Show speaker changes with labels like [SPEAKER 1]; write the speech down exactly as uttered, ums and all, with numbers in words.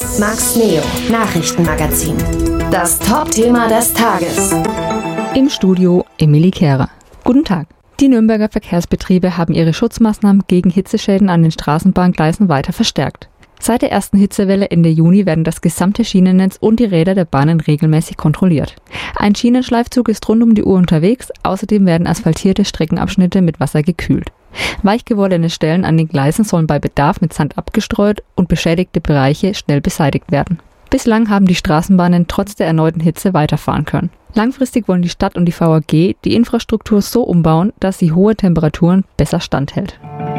[SPEAKER 1] Max Neo, Nachrichtenmagazin. Das Top-Thema des Tages.
[SPEAKER 2] Im Studio Emilie Kehrer. Guten Tag. Die Nürnberger Verkehrsbetriebe haben ihre Schutzmaßnahmen gegen Hitzeschäden an den Straßenbahngleisen weiter verstärkt. Seit der ersten Hitzewelle Ende Juni werden das gesamte Schienennetz und die Räder der Bahnen regelmäßig kontrolliert. Ein Schienenschleifzug ist rund um die Uhr unterwegs, außerdem werden asphaltierte Streckenabschnitte mit Wasser gekühlt. Weich gewordene Stellen an den Gleisen sollen bei Bedarf mit Sand abgestreut und beschädigte Bereiche schnell beseitigt werden. Bislang haben die Straßenbahnen trotz der erneuten Hitze weiterfahren können. Langfristig wollen die Stadt und die V A G die Infrastruktur so umbauen, dass sie hohe Temperaturen besser standhält.